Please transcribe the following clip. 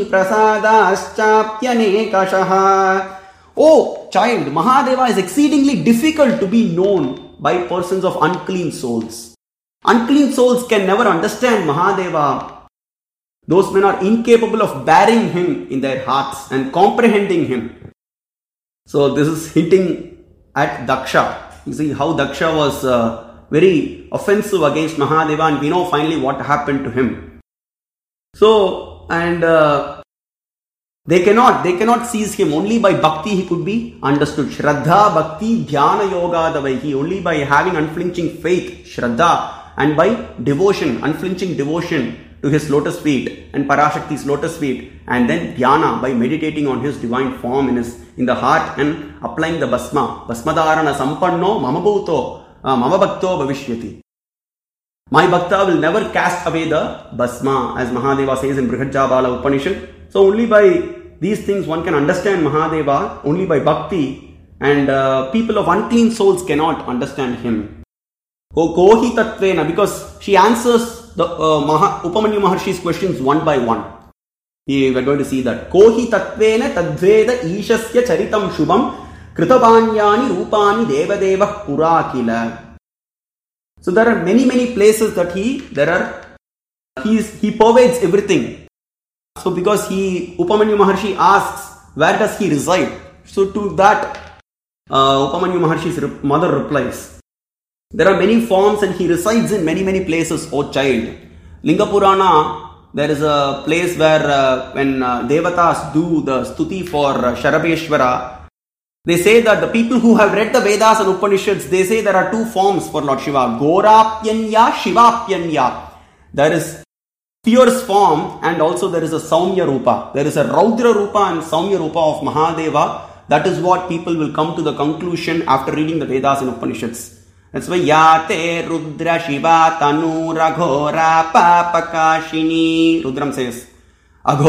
prasadāschāpyanekashaha. Oh child, Mahadeva is exceedingly difficult to be known by persons of unclean souls. Unclean souls can never understand Mahadeva. Those men are incapable of bearing him in their hearts and comprehending him. So this is hinting at Daksha. You see how Daksha was very offensive against Mahadeva, and we know finally what happened to him. So, and they cannot seize him. Only by bhakti he could be understood. Shraddha, bhakti, dhyana, yoga, davaihi. Only by having unflinching faith, Shraddha, and by devotion, unflinching devotion to his lotus feet and Parashakti's lotus feet, and then dhyana, by meditating on his divine form in the heart and applying the basma. Basmadharana sampanno mama bhuto mama bhakto bhavishyati. My bhakta will never cast away the basma, as Mahadeva says in Brihajjabala Upanishad. So only by these things one can understand Mahadeva, only by bhakti, and people of unclean souls cannot understand him. Kohi tatvena, because she answers the Upamanyu Maharshi's questions one by one. We are going to see that. Kohi tatvena tadveda ishasya charitam shubham kritabanyani rupani devadeva purakila. So there are many places that he pervades everything. So because Upamanyu Maharshi asks, where does he reside? So to that, Upamanyu Maharshi's mother replies, there are many forms and he resides in many places, O child. Linga Purana, there is a place where when Devatas do the stuti for Sharabeshwara, they say that the people who have read the Vedas and Upanishads, they say there are two forms for Lord Shiva. Gorapyanya, Shivapyanya. There is fierce form and also there is a Saumya Rupa. There is a Raudra Rupa and Saumya Rupa of Mahadeva. That is what people will come to the conclusion after reading the Vedas and Upanishads. That's why Yate Rudra Shiva Tanu Raghora Papakashini. Rudram says,